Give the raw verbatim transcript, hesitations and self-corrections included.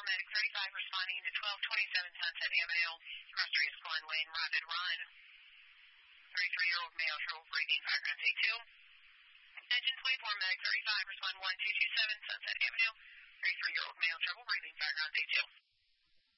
Medic thirty-five responding to twelve twenty-seven Sunset Avenue, cross street Glen Lane, Rapid Run. thirty-three-year-old male, trouble breathing, background day two. Engine twenty-four Medic thirty-five respond one two two seven Sunset Avenue, thirty-three-year-old male, trouble breathing, background day two.